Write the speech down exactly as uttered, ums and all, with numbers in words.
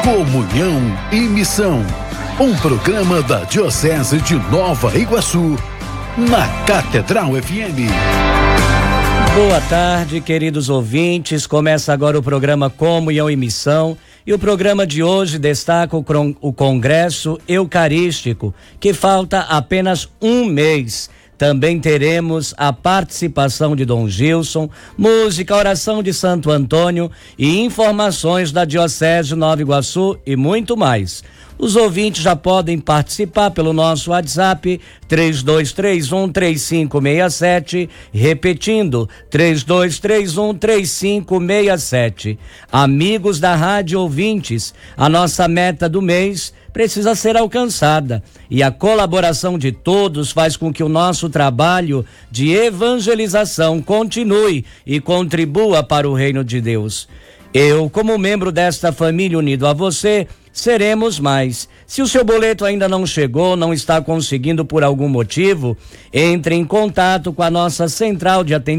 Comunhão e Missão, um programa da Diocese de Nova Iguaçu, na Catedral F M. Boa tarde, queridos ouvintes. Começa agora o programa Comunhão e Missão. E o programa de hoje destaca o, o Congresso Eucarístico, que falta apenas um mês. Também teremos a participação de Dom Gilson, música, oração de Santo Antônio e informações da Diocese de Nova Iguaçu e muito mais. Os ouvintes já podem participar pelo nosso WhatsApp três dois três um, três cinco seis sete, repetindo três dois três um, três cinco seis sete. Amigos da rádio ouvintes, a nossa meta do mês precisa ser alcançada e a colaboração de todos faz com que o nosso trabalho de evangelização continue e contribua para o reino de Deus. Eu, como membro desta família unido a você, seremos mais. Se o seu boleto ainda não chegou, não está conseguindo por algum motivo, entre em contato com a nossa central de atendimento